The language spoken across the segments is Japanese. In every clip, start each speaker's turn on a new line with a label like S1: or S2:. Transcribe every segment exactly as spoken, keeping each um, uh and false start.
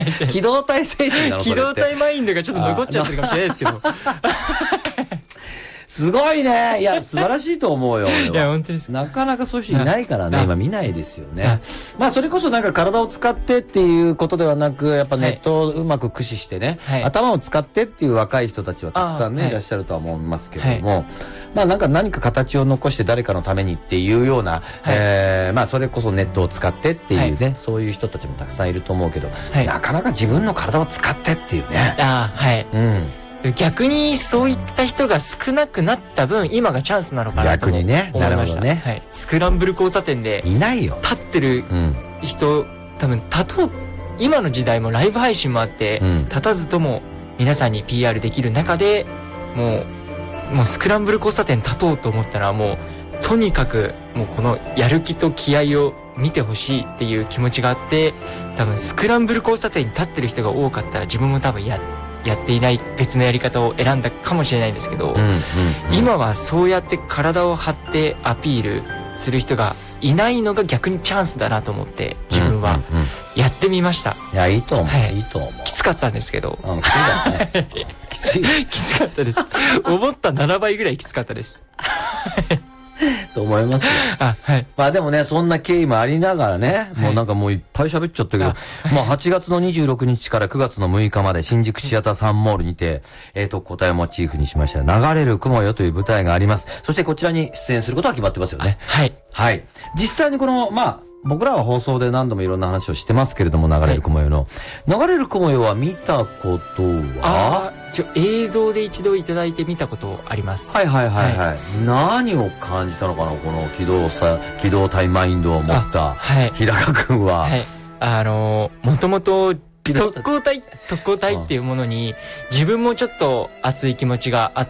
S1: 機動隊精神なの？
S2: 機動隊マインドがちょっと残っちゃってるかもしれないですけど。
S1: すごいね。いや、素晴らしいと思うよ。
S2: いや、本当です。
S1: なかなかそういう人いないからね、今見ないですよね。まあ、それこそなんか体を使ってっていうことではなく、やっぱネットをうまく駆使してね、はい、頭を使ってっていう若い人たちはたくさんね、はい、いらっしゃるとは思いますけれども、はい、まあ、なんか何か形を残して誰かのためにっていうような、はい、えー、まあ、それこそネットを使ってっていうね、はい、そういう人たちもたくさんいると思うけど、はい、なかなか自分の体を使ってっていうね。
S2: ああ、はい。うん。逆にそういった人が少なくなった分、今がチャンスなのかなと思いました。逆にね。なるほどね。はい。スクランブル交差点で。
S1: いないよ。
S2: 立ってる人、うん、多分、立とう、今の時代もライブ配信もあって、うん、立たずとも皆さんに ピーアール できる中で、もう、もうスクランブル交差点立とうと思ったら、もう、とにかく、もうこのやる気と気合を見てほしいっていう気持ちがあって、多分スクランブル交差点に立ってる人が多かったら自分も多分や、やっていない別のやり方を選んだかもしれないんですけど、うんうんうん、今はそうやって体を張ってアピールする人がいないのが逆にチャンスだなと思って自分はやってみました。
S1: いや、いいと思う、はい、いいと思う。
S2: きつかったんですけど。
S1: うん、きつかったね。きつい。
S2: きつかったです。思ったななばいぐらいきつかったです。
S1: と思いますよ。
S2: あ、はい。
S1: まあでもね、そんな経緯もありながらね、はい、もうなんかもういっぱい喋っちゃったけど、はい、もうはちがつのにじゅうろくにちからくがつのむいかまで新宿シアターサンモールにて、えーと、答えをモチーフにしました流れる雲よという舞台があります。そしてこちらに出演することは決まってますよね。
S2: はい。
S1: はい。実際にこの、まあ、僕らは放送で何度もいろんな話をしてますけれども、流れる雲よの、はい、流れる雲よは見たことは？
S2: あちょ映像で一度いただいて見たことあります。
S1: はいはいはいはい。はい、何を感じたのかな、この機動さ、機動隊マインドを持った日高くんは。
S2: はい。あのー、もともと特攻隊、特攻隊っていうものに自分もちょっと熱い気持ちがあって、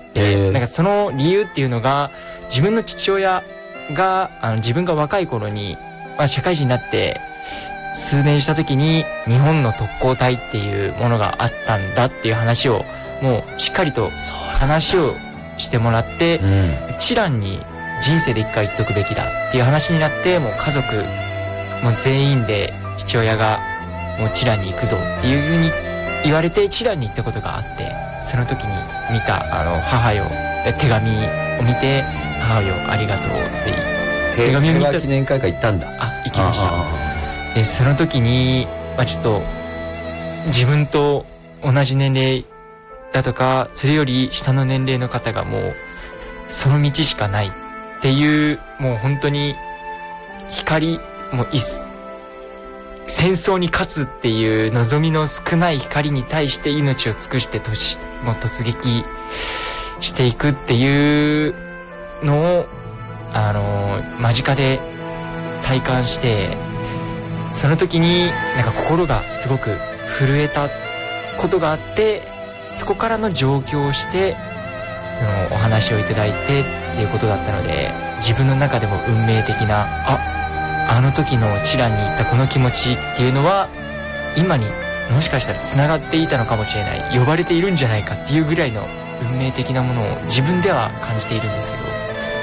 S2: なんかその理由っていうのが、自分の父親が、あの自分が若い頃に、まあ、社会人になって数年した時に日本の特攻隊っていうものがあったんだっていう話をもうしっかりと話をしてもらって、うん、チランに人生で一回言っとくべきだっていう話になって、もう家族もう全員で父親がもうチランに行くぞっていう風に言われてチランに行ったことがあって、その時に見たあの母よ手紙を見て、母よありがとうって
S1: 手紙を見た。記念会館行ったんだ。
S2: あ、行きました。で、その時に、まあちょっと、自分と同じ年齢だとか、それより下の年齢の方がもう、その道しかないっていう、もう本当に、光、もういす、戦争に勝つっていう望みの少ない光に対して命を尽くしてとし、もう突撃していくっていうのを、あのー、間近で体感して、その時になんか心がすごく震えたことがあって、そこからの上京をして、お話をいただいてっていうことだったので、自分の中でも運命的な、あ、あの時のチランにいたこの気持ちっていうのは、今にもしかしたら繋がっていたのかもしれない、呼ばれているんじゃないかっていうぐらいの運命的なものを自分では感じているんですけど、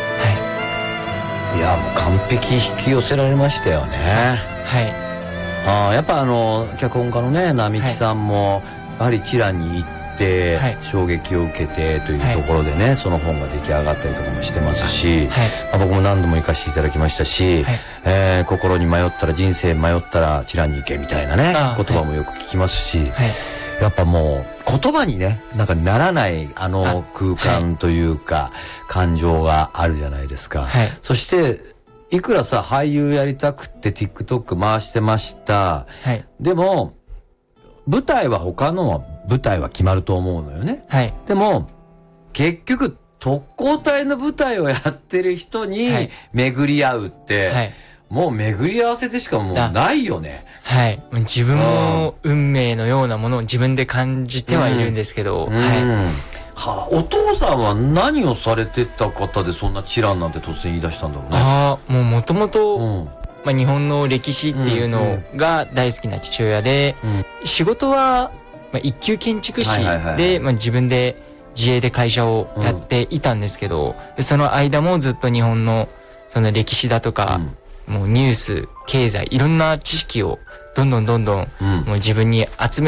S1: いや、もう完璧引き寄せられましたよね。
S2: はい。
S1: ああ、やっぱあの、脚本家のね、並木さんも、やはりチランに行って、衝撃を受けてというところでね、はい、その本が出来上がったりとかもしてますし、はい、まあ、僕も何度も行かせていただきましたし、はい、えー、心に迷ったら、人生迷ったらチランに行けみたいなね、言葉もよく聞きますし、はい、やっぱもう、言葉にね、なんかならないあの空間というか、はい、感情があるじゃないですか。はい、そして、いくらさ、俳優やりたくって TikTok 回してました。はい、でも、舞台は他のは、舞台は決まると思うのよね。はい、でも、結局、特攻隊の舞台をやってる人に巡り合うって、はい、もう巡り合わせでしかもうないよね。
S2: はい。自分も運命のようなものを自分で感じてはいるんですけど。うん、はい。
S1: はあ、お父さんは何をされてた方でそんなチランなんて突然言い出したんだろうね。あ
S2: あ、もうもともと、まあ日本の歴史っていうのが大好きな父親で、うんうん、仕事は、まあ、一級建築士で、まあ自分で自営で会社をやっていたんですけど、うん、その間もずっと日本のその歴史だとか、うん、もうニュース、経済、いろんな知識をどんどんどんどん、もう自分に集め